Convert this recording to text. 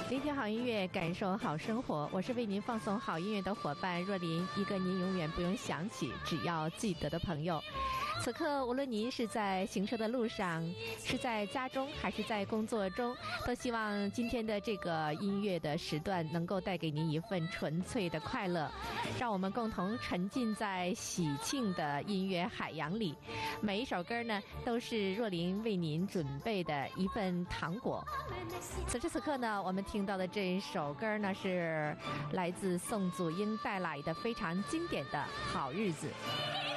聆听好音乐，感受好生活。我是为您放送好音乐的伙伴若琳，一个您永远不用想起，只要记得的朋友。此刻，无论您是在行车的路上，是在家中，还是在工作中，都希望今天的这个音乐的时段能够带给您一份纯粹的快乐，让我们共同沉浸在喜庆的音乐海洋里。每一首歌呢，都是若琳为您准备的一份糖果。此时此刻呢，我们听到的这一首歌呢，是来自宋祖英带来的非常经典的《好日子》。